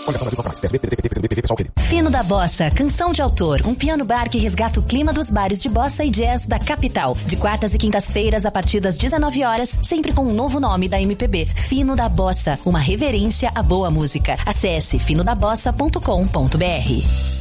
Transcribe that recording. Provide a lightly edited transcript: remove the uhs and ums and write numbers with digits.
Fino da Bossa, canção de autor, um piano bar que resgata o clima dos bares de bossa e jazz da capital. De quartas e quintas-feiras a partir das 19 horas, sempre com um novo nome da MPB. Fino da Bossa, uma reverência à boa música. Acesse finodabossa.com.br.